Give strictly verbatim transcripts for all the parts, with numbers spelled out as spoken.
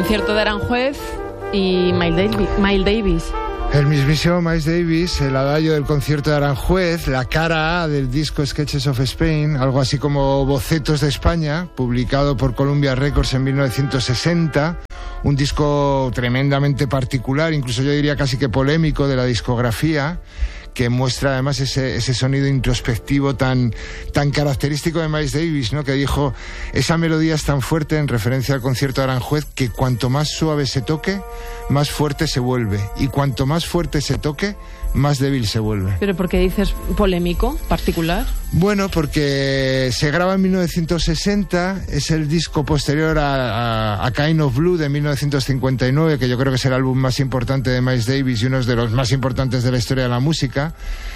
concierto de Aranjuez y Miles Davis. Miles Davis. El mismísimo Miles Davis, el adagio del concierto de Aranjuez, la cara A del disco Sketches of Spain, algo así como Bocetos de España, publicado por Columbia Records en mil novecientos sesenta, un disco tremendamente particular, incluso yo diría casi que polémico de la discografía, que muestra además ese, ese sonido introspectivo tan, tan característico de Miles Davis, ¿no? Que dijo, esa melodía es tan fuerte, en referencia al concierto de Aranjuez, que cuanto más suave se toque, más fuerte se vuelve, y cuanto más fuerte se toque, más débil se vuelve. ¿Pero por qué dices polémico, particular? Bueno, porque se graba en mil novecientos sesenta, es el disco posterior a, a, a Kind of Blue de mil novecientos cincuenta y nueve, que yo creo que es el álbum más importante de Miles Davis y uno de los más importantes de la historia de la música.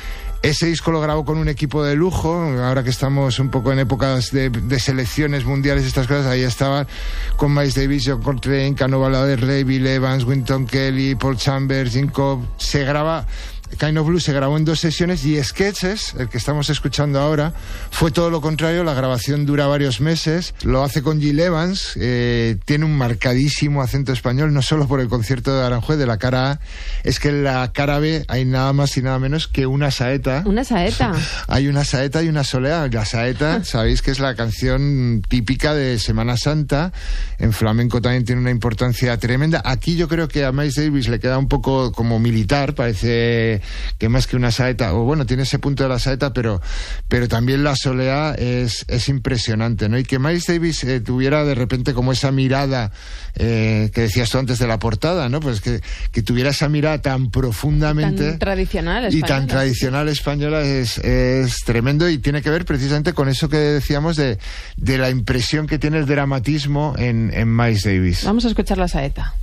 Ese disco lo grabó con un equipo de lujo, ahora que estamos un poco en épocas de, de selecciones mundiales y estas cosas, ahí estaban con Miles Davis, John Coltrane, Canova Adderley, Bill Evans, Wynton Kelly, Paul Chambers, Gene Cobb. Se graba... Kind of Blue se grabó en dos sesiones y Sketches, el que estamos escuchando ahora, fue todo lo contrario. La grabación dura varios meses, lo hace con Gil Evans, eh, tiene un marcadísimo acento español, no solo por el concierto de Aranjuez de la cara A, es que en la cara B hay nada más y nada menos que una saeta. ¿Una saeta? Hay una saeta y una soleá. La saeta, sabéis que es la canción típica de Semana Santa, en flamenco también tiene una importancia tremenda. Aquí yo creo que a Miles Davis le queda un poco como militar, parece que más que una saeta, o bueno, tiene ese punto de la saeta, pero, pero también la soleá es, es impresionante, ¿no? Y que Miles Davis eh, tuviera de repente como esa mirada eh, que decías tú antes de la portada, ¿no? Pues que, que tuviera esa mirada tan profundamente... Tan tradicional española. Y tan tradicional española es, es tremendo, y tiene que ver precisamente con eso que decíamos de, de la impresión que tiene el dramatismo en, en Miles Davis. Vamos a escuchar la saeta.